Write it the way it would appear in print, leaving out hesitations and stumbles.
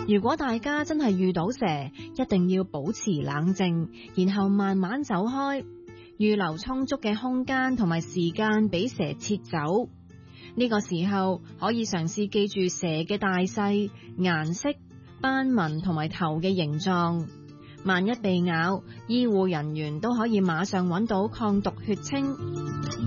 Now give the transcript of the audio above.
如果大家真係遇到蛇，一定要保持冷靜，然後慢慢走開，預留充足嘅空間同埋時間俾蛇撤走。呢個時候可以嘗試記住蛇嘅大細、顏色、斑紋同埋頭嘅形狀。萬一被咬，醫護人員都可以馬上揾到抗毒血清。